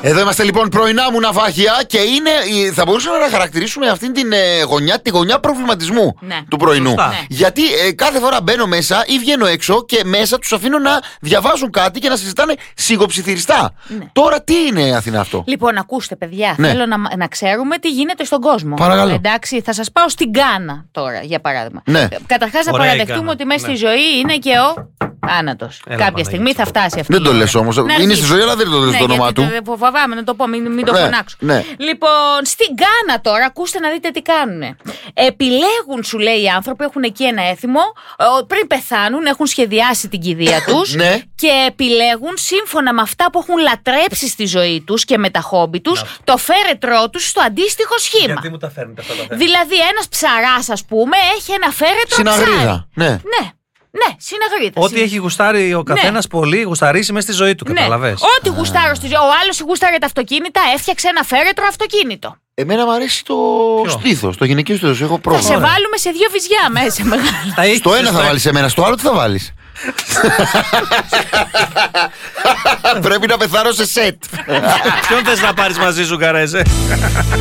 Εδώ είμαστε λοιπόν πρωινά μου ναυάγια και θα μπορούσαμε να χαρακτηρίσουμε αυτήν την γωνιά, τη γωνιά προβληματισμού του πρωινού. Γιατί κάθε φορά μπαίνω μέσα ή βγαίνω έξω και μέσα τους αφήνω να διαβάζουν κάτι και να συζητάνε σιγοψιθυριστά. Τώρα τι είναι, Αθηνά, αυτό? Λοιπόν, ακούστε, παιδιά, θέλω να ξέρουμε τι γίνεται στον κόσμο. Παρακαλώ. Εντάξει, θα σας πάω στην Γκάνα τώρα, για παράδειγμα. Καταρχάς, να Ωραία παραδεχτούμε ότι μέσα στη ζωή είναι και ο θάνατος. Κάποια στιγμή θα φτάσει αυτή. Δεν το λες όμως. Είναι στη ζωή, αλλά δεν το λες το όνομά του. Φοβάμαι να το πω, μην το φωνάξω. Λοιπόν, στην Γκάνα τώρα, ακούστε να δείτε τι κάνουνε. Επιλέγουν, σου λέει, οι άνθρωποι, έχουν εκεί ένα έθιμο, πριν πεθάνουν, έχουν σχεδιάσει την κηδεία τους και επιλέγουν σύμφωνα με αυτά που έχουν λατρέψει στη ζωή τους και με τα χόμπι τους, το φέρετρό τους στο αντίστοιχο σχήμα. Γιατί μου τα φέρνετε αυτά τα θέματα? Δηλαδή, ένας ψαράς, ας πούμε, έχει ένα φέρετρο συναγρίδα. Ναι, συναγρίδα. Ό,τι έχει γουστάρει ο καθένας πολύ, γουσταρίσει μέσα στη ζωή του, καταλαβες. Ό,τι γουστάρω στη ζωή. Ο άλλος γουστάρει τα αυτοκίνητα, έφτιαξε ένα φέρετρο αυτοκίνητο. Εμένα μου αρέσει το στήθος, το γυναικείο στήθος. Έχω πρόβλημα. Θα σε βάλουμε σε 2 βυζιά μέσα, μεγάλα. Στο ένα θα βάλεις εμένα, στο άλλο τι θα βάλεις? Πρέπει να πεθάνω σε σετ. Ποιον θες να πάρεις μαζί σου, Καρέζε?